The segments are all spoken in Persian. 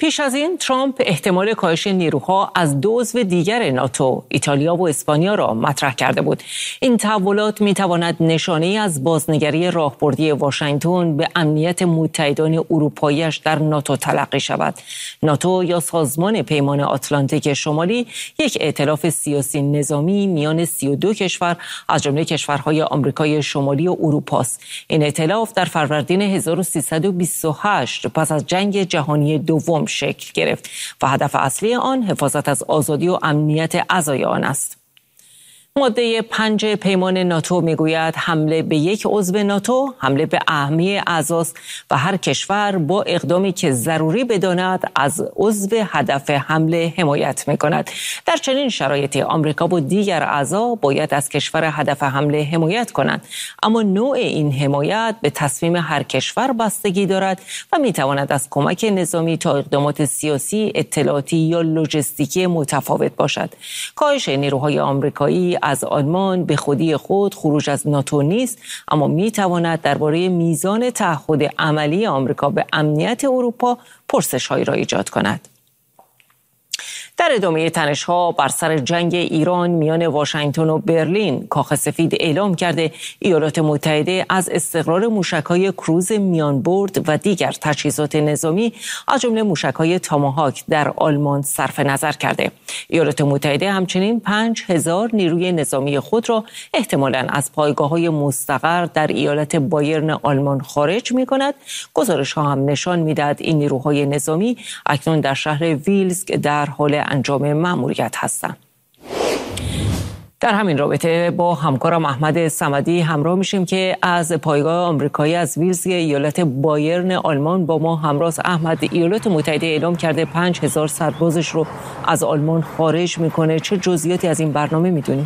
پیش از این ترامپ احتمال کاهش نیروها از دو عضو دیگر ناتو، ایتالیا و اسپانیا را مطرح کرده بود. این تحولات می‌تواند نشانه‌ای از بازنگری راهبردی واشنگتن به امنیت متحدان اروپایی‌اش در ناتو تلقی شود. ناتو یا سازمان پیمان آتلانتیک شمالی یک ائتلاف سیاسی نظامی میان 32 کشور از جمله کشورهای آمریکای شمالی و اروپاست. این ائتلاف در فروردین 1328 پس از جنگ جهانی دوم شکل گرفت و هدف اصلی آن حفاظت از آزادی و امنیت اعضای آن است. ماده 5 پیمان ناتو میگوید حمله به یک عضو ناتو حمله به اهمیه اعضاست و هر کشور با اقدامی که ضروری بداند از عضو هدف حمله حمایت میکند. در چنین شرایطی آمریکا و دیگر اعضا باید از کشور هدف حمله حمایت کنند، اما نوع این حمایت به تصمیم هر کشور بستگی دارد و میتواند از کمک نظامی تا اقدامات سیاسی، اطلاعاتی یا لوجستیکی متفاوت باشد. کاهش نیروهای آمریکایی از آلمان به خودی خود خروج از ناتو نیست، اما میتواند درباره میزان تعهد عملی آمریکا به امنیت اروپا پرسش‌هایی را ایجاد کند. در ادامه تنش‌ها بر سر جنگ ایران میان واشنگتن و برلین، کاخ سفید اعلام کرده ایالات متحده از استقرار موشک‌های کروز میانبرد و دیگر تجهیزات نظامی از جمله موشک‌های تاماهاک در آلمان صرف نظر کرده. ایالات متحده همچنین 5000 نیروی نظامی خود را احتمالاً از پایگاه‌های مستقر در ایالت بایرن آلمان خارج می‌کند. گزارش‌ها هم نشان می‌دهد این نیروهای نظامی اکنون در شهر ویلزگ در حال انجام مأموریت هستند. در همین رابطه با همکارم احمد صمدی همراه میشیم که از پایگاه آمریکایی از ویلزگ ایالت بایرن آلمان با ما همراه. احمد، ایالات متحده اعلام کرده 5000 سربازش رو از آلمان خارج میکنه. چه جزئیاتی از این برنامه میدونی؟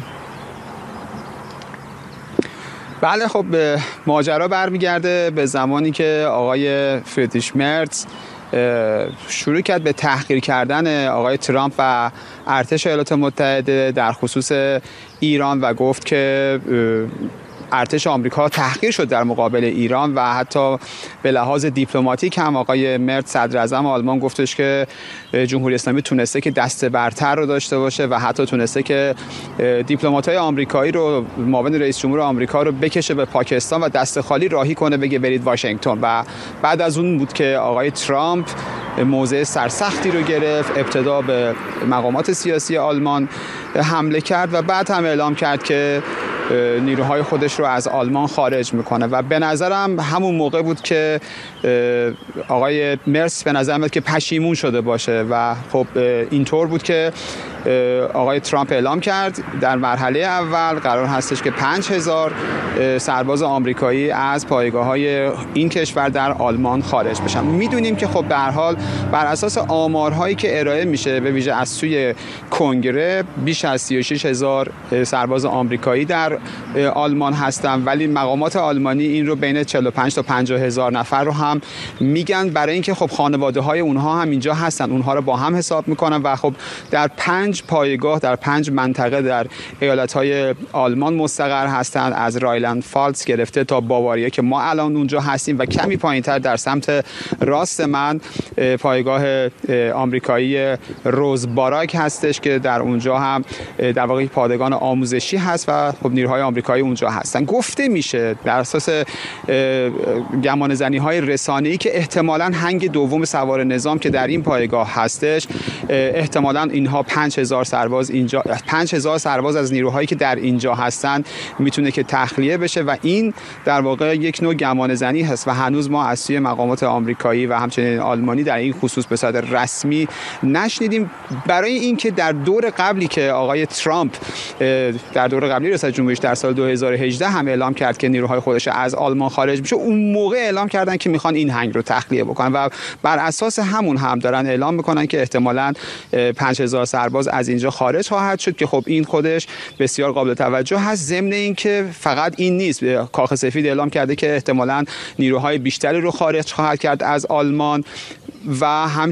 بله، خب ماجرا برمیگرده به زمانی که آقای فریدریش مرتز شروع کرد به تحقیر کردن آقای ترامپ و ارتش ایالات متحده در خصوص ایران و گفت که ارتش آمریکا تحقیر شد در مقابل ایران و حتی به لحاظ دیپلماتیک هم آقای مرتز صدر اعظم آلمان گفتش که جمهوری اسلامی تونسته که دست برتر رو داشته باشه و حتی تونسته که دیپلمات‌های آمریکایی رو معاون رئیس جمهور آمریکا رو بکشه به پاکستان و دست خالی راهی کنه بگه برید واشنگتن. و بعد از اون بود که آقای ترامپ موضع سرسختی رو گرفت، ابتدا به مقامات سیاسی آلمان حمله کرد و بعد هم اعلام کرد که نیروهای خودش رو از آلمان خارج میکنه و به نظرم همون موقع بود که آقای مرتز به نظر میاد که پشیمون شده باشه و خب اینطور بود که آقای ترامپ اعلام کرد در مرحله اول قرار هستش که 5000 سرباز آمریکایی از پایگاه‌های این کشور در آلمان خارج بشن. میدونیم که خب به هر حال بر اساس آمارهایی که ارائه میشه به ویژه از سوی کنگره بیش از 36000 سرباز آمریکایی در آلمان هستن، ولی مقامات آلمانی این رو بین 45 تا 50000 نفر رو هم میگن، برای اینکه خب خانواده‌های اونها هم اینجا هستن، اونها رو با هم حساب میکنن و خب در 5 پایگاه در 5 منطقه در ایالت‌های آلمان مستقر هستند، از رایلند فالتس گرفته تا باواریا که ما الان اونجا هستیم و کمی پایینتر در سمت راست من پایگاه آمریکایی روزباراک هستش که در اونجا هم در واقع پادگان آموزشی هست و خب نیروهای آمریکایی اونجا هستن. گفته میشه بر اساس گمانه‌زنی‌های رسانه‌ای که احتمالاً هنگ دوم سوار نظام که در این پایگاه هستش احتمالاً اینها 5000 سرباز اینجا 5000 سرباز از نیروهایی که در اینجا هستن میتونه که تخلیه بشه و این در واقع یک نوع گمانه‌زنی هست و هنوز ما از سوی مقامات آمریکایی و همچنین آلمانی در این خصوص به صورت رسمی نشنیدیم. برای اینکه در دور قبلی که آقای ترامپ در دور قبلی ریاست جمهوریش در سال 2018 هم اعلام کرد که نیروهای خودش از آلمان خارج میشه، اون موقع اعلام کردن که میخوان این هنگ رو تخلیه بکنن و بر اساس همون هم دارن اعلام میکنن که احتمالاً 5000 سرباز از اینجا خارج خواهد شد که خب این خودش بسیار قابل توجه هست. ضمن اینکه فقط این نیست، کاخ سفید اعلام کرده که احتمالاً نیروهای بیشتری رو خارج خواهد کرد از آلمان و